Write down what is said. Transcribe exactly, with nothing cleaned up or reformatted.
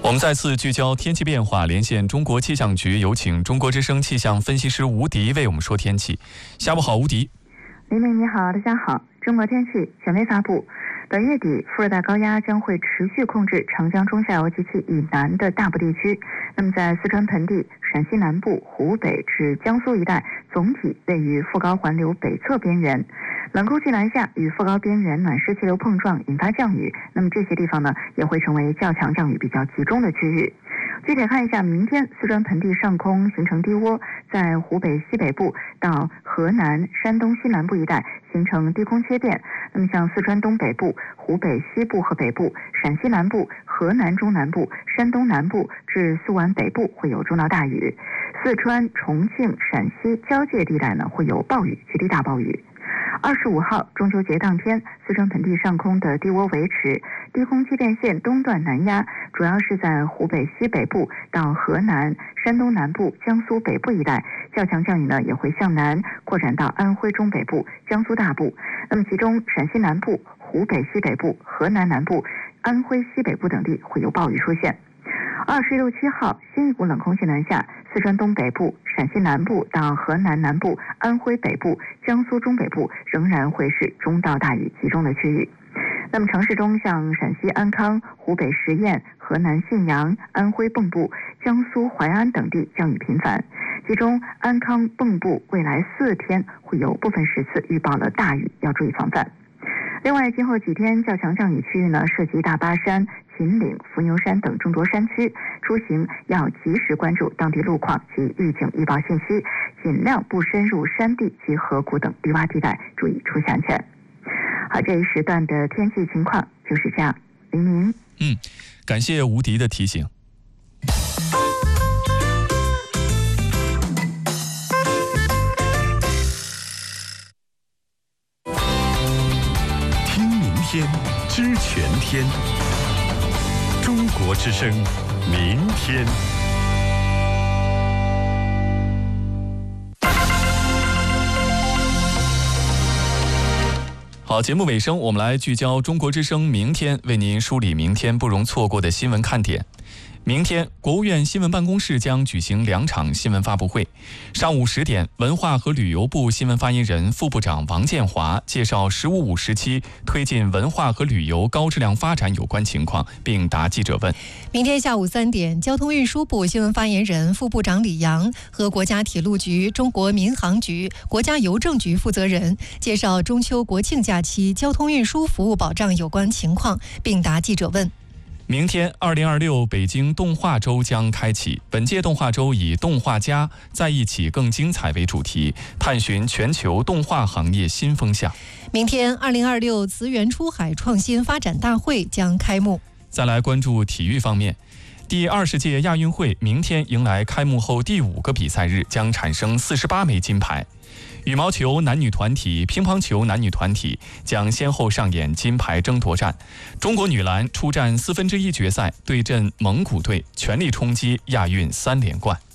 我们再次聚焦天气变化，连线中国气象局，有请中国之声气象分析师吴迪为我们说天气。下午好，吴迪。 黎明你好，大家好。中国天气权威发布，本月底副热带高压将会持续控制长江中下游及其以南的大部地区。那么在四川盆地、陕西南部、湖北至江苏一带，总体位于副高环流北侧边缘。冷空气南下，与副高边缘暖湿气流碰撞，引发降雨。那么这些地方呢，也会成为较强降雨比较集中的区域。具体看一下，明天四川盆地上空形成低涡，在湖北西北部到河南、山东西南部一带形成低空切变。那么像四川东北部、湖北西部和北部、陕西南部、河南中南部、山东南部至苏皖北部会有中到大雨。四川、重庆、陕西交界地带呢会有暴雨，局地大暴雨。二十五号中秋节当天，四川盆地上空的低涡维持，低空气变线东段南压，主要是在湖北西北部到河南、山东南部、江苏北部一带，较强降雨呢也会向南扩展到安徽中北部、江苏大部。那么其中陕西南部、湖北西北部、河南南部、安徽西北部等地会有暴雨出现。二十六七号，新一股冷空气南下，四川东北部、陕西南部到河南南部、安徽北部、江苏中北部仍然会是中到大雨集中的区域。那么城市中，像陕西安康、湖北十堰、河南信阳、安徽蚌埠、江苏淮安等地降雨频繁，其中安康、蚌埠未来四天会有部分时次预报了大雨，要注意防范。另外，今后几天较强降雨区域呢，涉及大巴山、秦岭、伏牛山等众多山区，出行要及时关注当地路况及预警预报信息，尽量不深入山地及河谷等低洼地带，注意出行安全。好，这一时段的天气情况就是这样。黎明， 嗯，感谢吴迪的提醒。 天知全天，中国之声，明天。 好，节目尾声，我们来聚焦中国之声明天，为您梳理明天不容错过的新闻看点。明天，国务院新闻办公室将举行两场新闻发布会。上午十点，文化和旅游部新闻发言人、副部长王建华介绍“十五五”时期推进文化和旅游高质量发展有关情况，并答记者问。 明天下午三点，交通运输部新闻发言人、副部长李阳和国家铁路局、中国民航局、国家邮政局负责人介绍中秋国庆假期交通运输服务保障有关情况，并答记者问。 明天，二零二六北京动画周将开启。本届动画周以“动画家在一起更精彩”为主题，探寻全球动画行业新风向。 明天，二零二六慈源出海创新发展大会将开幕。 再来关注体育方面，第二十届亚运会明天迎来开幕后第五个比赛日，将产生四十八枚金牌。羽毛球男女团体、乒乓球男女团体将先后上演金牌争夺战。中国女篮出战四分之一决赛，对阵蒙古队，全力冲击亚运三连冠。